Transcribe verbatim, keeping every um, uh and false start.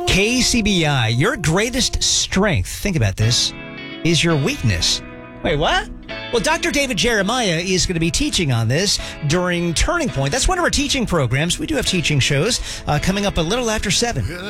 K C B I, your greatest strength, think about this, is your weakness. Wait, what? Well, Doctor David Jeremiah is going to be teaching on this during Turning Point. That's one of our teaching programs. We do have teaching shows uh, coming up a little after seven.